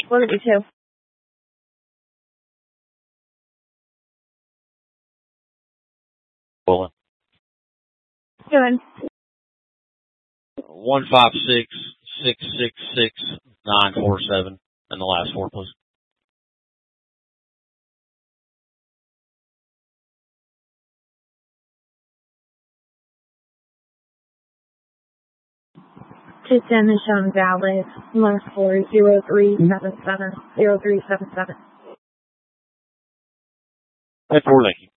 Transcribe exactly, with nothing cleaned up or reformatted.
What did you two? Pulling. Good. One five six six six six nine four seven, and the last four, please. To send the shown valid. Last four zero three seven seven zero three seven seven. Hey, four, thank you.